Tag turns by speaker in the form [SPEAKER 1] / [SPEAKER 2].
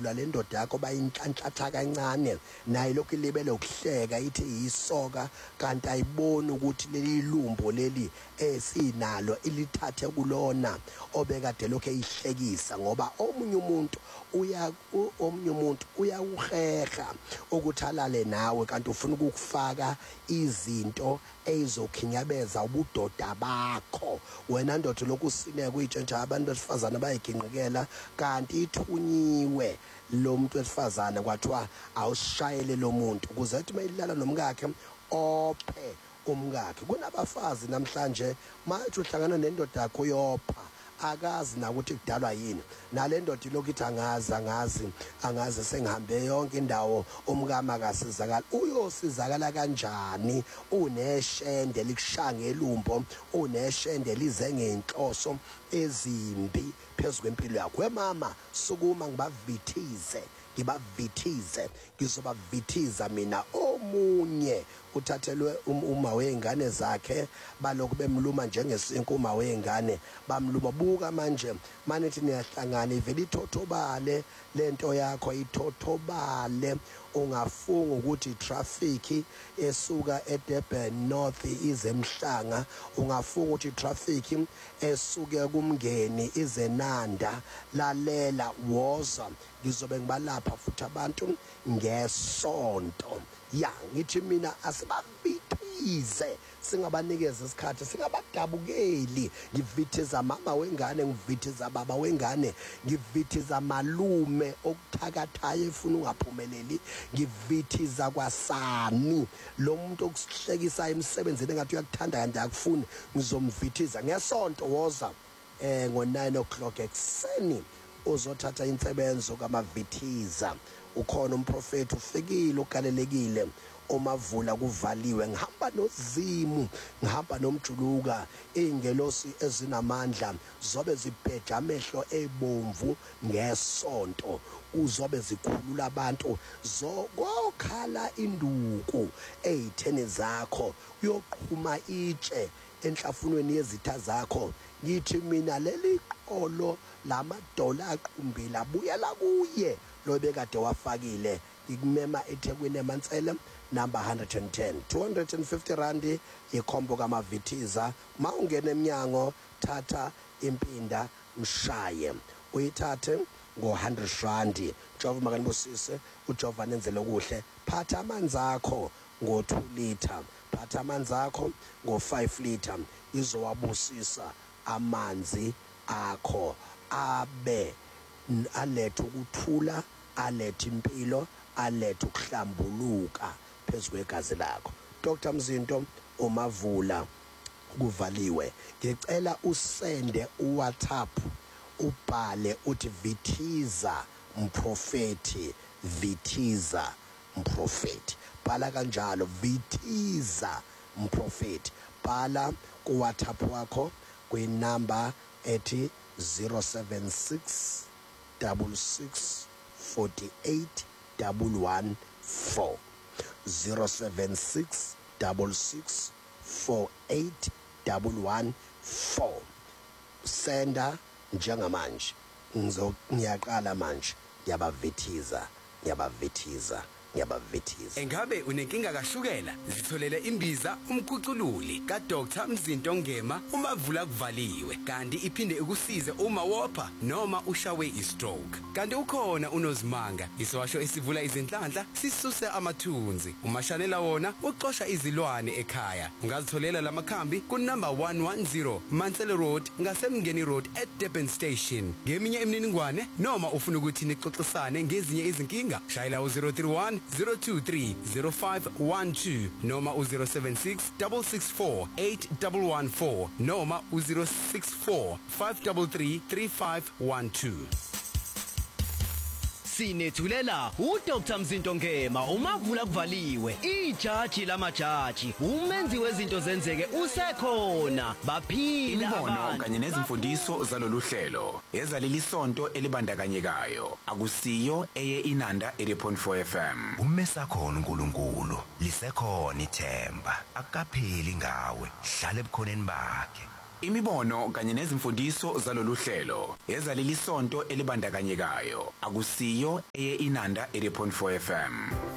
[SPEAKER 1] bayayidubula le ndoda yakho bayinhlanhlatha kancane naye lokhu libele ukuhleka ithi yisoka kanti ayiboni ukuthi leli lumbo leli esinalo ilithathe kulona obekade lokho eyihlekisa ngoba omunye umuntu uyawuheha ukuthi alale nawe kanti ufuna ukufaka izinto ezokhinyabeza ubudoda bakho wena ndoda lokusine kuyitshentsha abantu besifazana bayiginqikela kanti ithunyiwe lo muntu wesifazana kwathiwa awushayele lo muntu ukuze ethi mayilala nomkakhe ophe umkakhe. Kunabafazi namhlanje manje uhlangana nendoda yakho yopha akazi na ukuthi kudalwa yini nale ndoda ilokuthi angazi sengihambe yonke indawo umkama akasizakala. Uyosizakala kanjani uneshende likushange elumbo uneshende lize ngenhloso ezimbi phezulu kwempilo yakho. Wemama sukuma ngizobavithiza mina. Omunye uthathelwe uma wengane zakhe balokhu bemluma njengesinko uma wengane bamluma. Buka manje manithi niyahlangana ivela ithotobale lento yakho ithotobale. Ungafunga ukuthi traffic esuka eDurban North izemhlanga ungafunga ukuthi traffic esuke kumngeni izenanda. Lalela woza ngizobe ngibalapha futhi abantu ngesonto. Ya ngithi mina asibavithize singabanikeza isikhathi singabadabukeli. Ngivithiza mama wengane ngivithiza baba wengane ngivithiza malume okuthakathayo efuna ungaphumeleli ngivithiza kwasani lo muntu okuhlekisa emsebenzini engathi uyakuthanda kanti akufuni ngizomvithiza ngesonto. Woza ngo9 o'clock ekseni uzothatha insebenzo kamavithiza. Ukhona umprofeti ufikile ugalelekile omavula kuvaliwe. Ngihamba nozimu ngihamba nomjuluka ingelosi ezinamandla zobe zibheja amehlo ebomvu ngesonto uzobe zikhulula abantu zokukhala induku ezithene zakho uyoqhuma itshe enhlafunweni yezitha zakho. Ngithi mina leli qolo lamadola aqumbile abuya la kuye lo bekade wafakile. Ngikumema eThekwini eMansele number 110 250 rand ikhombo kamavithiza. Mawungena eminyango thatha impinda mshaye uyithathe ngo100 rand. Jova makanibusise uJova nenzele okuhle. Phatha amanzi akho ngo2 liter phatha amanzi akho ngo5 liter izowabusisa amanzi akho abe alethe ukuthula alethe impilo alethe ukuhlambuluka phezulu kwegazi lakho. Dr Mzinto uMavula kuvaliwe. Ngicela usende uWhatsApp ubhale uthi vithiza mprofeti vithiza mprofeti. Bhala kanjalo vithiza mprofeti. Bhala kuWhatsApp wakho kwinamba ethi 076 66 48 114 076 66 48 114. Senda njengamanje ngiyaqala manje ngiyabavithiza.
[SPEAKER 2] Engabe unenkinga kashukela? Zitholele imbiza umkhucululi kaDr Mzinto Ngema uMavula kuvaliwe. Kanti iphinde ukusize uma wopha noma ushawe istroke. Kanti ukhona uNozimanga iswasho esivula izinhlanhla sisuse amathunzi. Umashanela wona uxosha izilwane ekhaya. Ungazitholela lamakhambi ku number 110 Mansele Road ngasemngeni Road at Durban Station. Ngeminye imininingwane noma ufuna ukuthi nixoxisane ngezinye izinkinga shayela u031 023 0512 noma u076 664 8114 noma u064 533 3512.
[SPEAKER 3] Sinethulela uDr Mzinto Ngema uMavula kuvaliwe. Ijaji lamajaji umenzi wezinto zenzeke usekhona baphila
[SPEAKER 4] imibono kanye nezimfundiso zalolu hlelo ezaleli sonto elibandakanyekayo akusiyo eye inanda 80.4 FM.
[SPEAKER 5] Umesakhona uNkulunkulu lisekhona ithemba akapheli ngawe hlala ebukhoneni bakhe.
[SPEAKER 4] Imibono kanye nezimfundiso zalolu hlelo ezaleli sonto elibandakanyekayo akusiyo eye Inanda 80.4 FM.